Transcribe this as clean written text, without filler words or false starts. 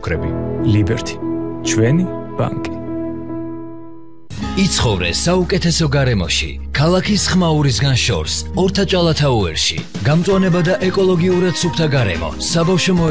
მოუქრები. Liberty. ჩვენი ბანკი. იცხოვრე საუკეთესო გარემოში, ქალაქის ხმაურისგან შორს, ორთაჭალათაუერში. გამწვანება და ეკოლოგიურად სუფთა გარემო, საბავშვო